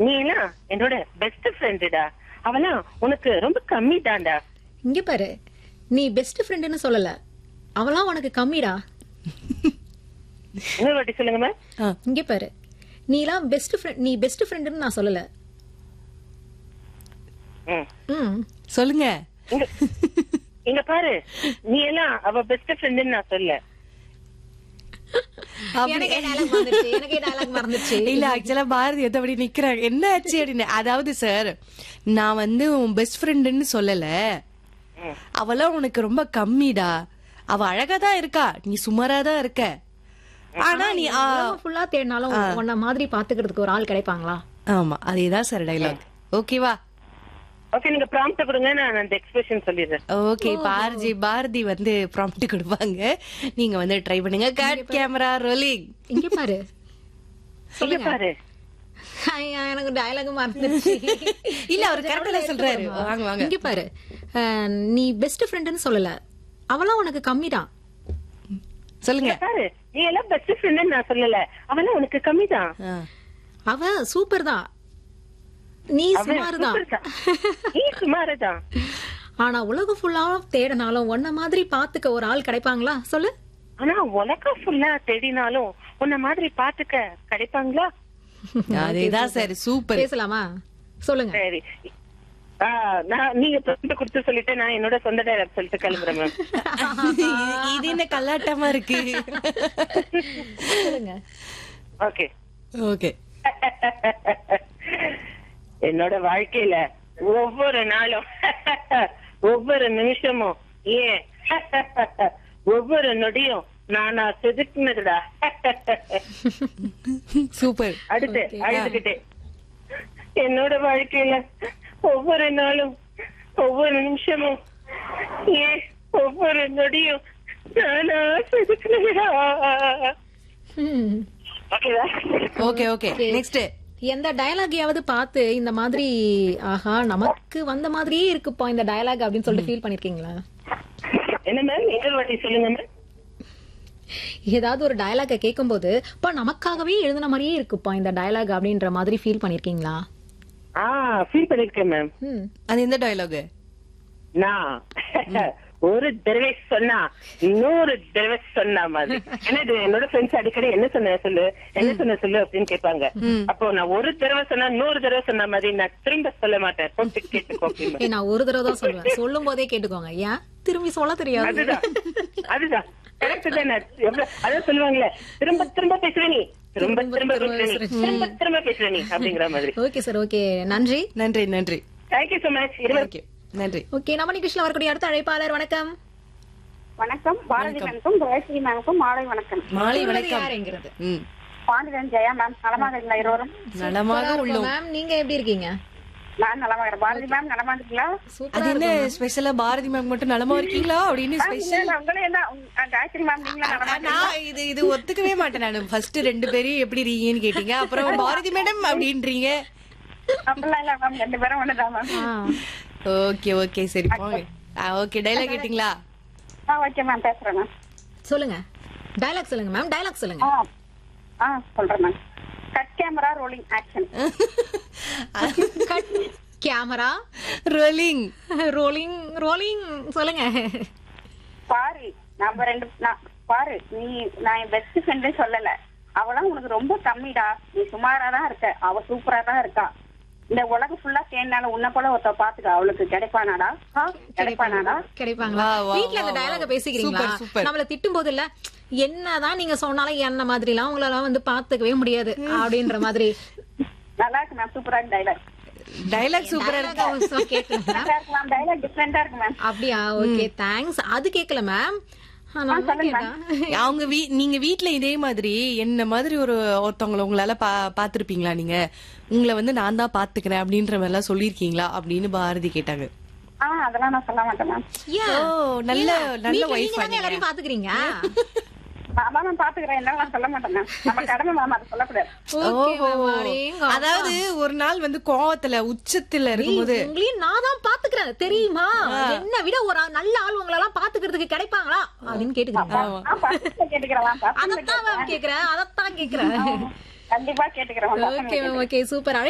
நீ எல்லாம் என்னோட பெஸ்ட் ஃப்ரெண்டுடா, அவெல்லாம் உனக்கு ரொம்ப கம்மி தான்டா. இங்க பாரு, நீ பெஸ்ட் ஃப்ரெண்டுன்னு சொல்லல, அவளாம் உனக்கு கம்மிடா. இன்னொரு வாட்டி சொல்லுங்க மேம். இங்க பாரு, நீ பெஸ்ட் ஃப்ரெண்டுன்னு நான் சொல்லல. சொல்லுங்க. இங்க பாரு, நீ எல்லாம் அவ பெஸ்ட் ஃப்ரெண்டுன்னு நான் சொல்ல. எனக்கே டயலாக் மறந்துச்சு. இல்ல ஆக்சுவலா பாரதி அப்படி நிக்கிறாங்க, என்ன ஆச்சு அப்படின்னு. அதாவது சார், நான் வந்து உன் பெஸ்ட் ஃப்ரெண்டுன்னு சொல்லல, அவளாம் உனக்கு ரொம்ப கம்மிடா. அவ அழகாதான் இருக்கா, நீ சுமாராதான் இருக்க. ஆனா நீ ஃபுல்லா தேடினாலும் உன்ன மாதிரி பாத்துக்கிறதுக்கு ஒரு ஆள் கிடைப்பாங்களா? ஆமா, அதேதான் சார் டைலாக். ஓகேவா? ஓகே, நீங்க ப்ராம்ப்ட் கொடுங்க, நான் அந்த எக்ஸ்பிரஷன் சொல்லிடுறேன். ஓகே, பாரதி வந்து ப்ராம்ப்ட் கொடுப்பாங்க, நீங்க வந்து ட்ரை பண்ணுங்க. Cut camera rolling. இங்க பாரு, இங்க பாரு. எனக்கு டயலாக் மறந்துருச்சு. இல்ல, அவர் கரெக்டா சொல்றாரு. வாங்க வாங்க. இங்க பாரு, நீ பெஸ்ட் ஃப்ரெண்டுன்னு சொல்லல, அவளாம் உனக்கு கம்மிதான். சொல்லுங்க. பாரு, நீ எல்லாம் பெஸ்ட் ஃப்ரெண்டுன்னு நான் சொல்லல, அவெல்லாம் உனக்கு கம்மிதான். அவ சூப்பர் தான், நீ சுமாருதான். நீ சுமாருதான். ஆனா உலகம் ஃபுல்லா தேடினாலும் உன்ன மாதிரி பாத்துக்க ஒரு ஆள் கிடைப்பாங்களா சொல்லு? ஆனா உலகம் ஃபுல்லா தேடினாலும் உன்ன மாதிரி பாத்துக்க கிடைப்பாங்களா? அதேதான் சார், சூப்பர். பேசலாமா? சொல்லுங்க. சரி, நீங்க ப்ராம்ப்ட் கொடுத்து சொல்லிட்டு நான் என்னோட சொந்த டைலாக் சொல்லிட்டு கிளம்புறேன் மேம். இது என்ன கல்லாட்டமா இருக்கு? சொல்லுங்க. Okay okay. என்னோட வாழ்க்கையில ஒவ்வொரு நாளும், ஒவ்வொரு நிமிஷமும், ஏன் ஒவ்வொரு நொடியும் நானா செதுக்குனதுடா. சூப்பர். அடுத்து அழுதுகிட்டே, என்னோட வாழ்க்கையில ஒவ்வொரு நாளும், ஒவ்வொரு நிமிஷமும், ஏன் ஒவ்வொரு நொடியும் நானா செதுக்குனதுடா. ஓகேவா? Okay okay. நெக்ஸ்ட். எந்த டயலாகையாவது பார்த்து இந்த மாதிரி ஆஹா நமக்கு வந்த மாதிரியே இருக்குப்பா இந்த டயலாக் அப்படின்னு சொல்லிட்டு ஃபீல் பண்ணிருக்கீங்களா? என்ன மேம், இன்னொரு வாட்டி சொல்லுங்க மேம். ஏதாவது ஒரு டயலாக கேட்கும்போது பா நமக்காகவே எழுதின மாதிரியே இருக்குப்பா இந்த டயலாக் அப்படின்ற மாதிரி ஃபீல் பண்ணிருக்கீங்களா? ஃபீல் பண்ணிருக்கேன் மேம். அது எந்த டயலாக்? நான் ஒரு தடவை சொன்னா 100 தடவை சொன்ன மாதிரி. ஏன்னா இது என்னோட ஃப்ரெண்ட்ஸ் அடிக்கடி என்ன சொன்ன சொல்லு அப்படின்னு கேட்பாங்க. அப்போ நான் ஒரு தடவை சொன்னா 100 தடவை சொன்ன மாதிரி நான் திரும்ப சொல்ல மாட்டேன். போட்டு கேட்டுக்கோ. நான் ஒரு தடவை தான் சொல்லுவேன், சொல்லும் போதே கேட்டுக்கோங்க. ஏன் திரும்பி சொல்ல தெரியாது? அதுதான் கரெக்ட் தான். அதான் சொல்லுவாங்களே, திரும்ப திரும்ப பேசுற நீ, திரும்ப திரும்ப பேசுற நீ அப்படிங்கிற மாதிரி. Okay sir, okay. நன்றி நன்றி நன்றி. Thank you so much. நன்றி. ஓகே, நம்ம நிகழ்ச்சியில் வரக்கூடிய அடுத்த அழைப்பாளர். வணக்கம். வணக்கம். பாரதி மேம்க்கும் ஜெயஸ்ரீ மேம்க்கும் மாலை வணக்கம். மாலை வணக்கம். பாண்டியன் ஜெயா மேம், நலமாக இருக்கீங்களா? இருவரும் நலமாக உள்ளோம் மேம். நீங்க எப்படி இருக்கீங்க? நான் நலமாக இருக்கேன். பாரதி மேம் நலமா இருக்கீங்களா? அது என்ன ஸ்பெஷலா பாரதி மேம் மட்டும் நலமா இருக்கீங்களா அப்படின்னு ஸ்பெஷல்? உங்களே என்ன ஜெயஸ்ரீ மேம் நீங்களா நலமா? நான் இது ஒத்துக்கவே மாட்டேன். நான் ஃபர்ஸ்ட் 2 பேரும் எப்படி இருக்கீங்கன்னு கேட்டீங்க, அப்புறம் பாரதி மேடம் அப்படின்றீங்க. அப்படிலாம் இல்ல மேம், 2 பேரும் ஒண்ணுதான் மேம். ஓகே ஓகே, சரி போங்க. ஓகே, டயலாக் கேட்டிங்களா? ஓகே மேம், பேசுறேன் மேம். சொல்லுங்க. டயலாக் சொல்லுங்க மேம், டயலாக் சொல்லுங்க. சொல்றேன் ma'am. Cut camera rolling action. Cut camera rolling. Rolling சொல்லுங்க. பாரு, நம்ம 2 பாரு, நான் என் பெஸ்ட் ஃப்ரெண்ட் சொல்லல, அவளாம் உனக்கு ரொம்ப கம்மிடா. நீ சுமாராதான் இருக்க, அவ சூப்பரா தான் இருக்கா. இந்த உலகம் ஃபுல்லா தேடினாலும் உன்ன போல ஒருத்த பாத்துக்க, அவளுக்கு கிடைப்பானாடா? கிடைப்பாங்களா? வீட்டுல அந்த டயலாக பேசிக்கிறீங்களா? நம்மள திட்டும் போது இல்ல, என்னதான் நீங்க சொன்னாலும் என்ன மாதிரி எல்லாம் உங்களால வந்து பாத்துக்கவே முடியாது அப்படின்ற மாதிரி. நல்லா இருக்கு மேம், சூப்பரா இருக்கு டயலாக் சூப்பரா இருக்கு. டயலாக் டிஃபரெண்டா இருக்கு மேம். அப்படியா? Okay, thanks. அது கேக்கல மேம். அவங்க நீங்க வீட்ல இதே மாதிரி என்ன மாதிரி ஒருத்தவங்களை உங்களால பாத்திருப்பீங்களா? நீங்க உங்களை வந்து நான் தான் பாத்துக்கிறேன் அப்படின்ற மாதிரி எல்லாம் சொல்லிருக்கீங்களா அப்படின்னு பாரதி கேட்டாங்க. அதெல்லாம் நான் சொல்ல மாட்டேன் மேம். நல்ல வைஃப் எல்லாரையும் பாத்துக்கிறீங்க. அதான் பாத்துக்கிறேன், என்ன நான் சொல்ல மாட்டேன் மேம். நம்ம கடமை மேம், அதை சொல்லக்கூடாது. அதாவது ஒரு நாள் வந்து கோவத்துல உச்சத்துல இருக்கும்போது உங்களையும் நான் தான் பாத்துக்கிறேன் தெரியுமா, என்ன விட ஒரு நல்ல ஆள் உங்களெல்லாம் பாத்துக்கிறதுக்கு கிடைப்பாங்களா அப்படின்னு கேட்டுக்கிறேன். அதைத்தான் கேக்குறேன். கண்டிப்பா கேட்டுக்கிறேன். Okay, super.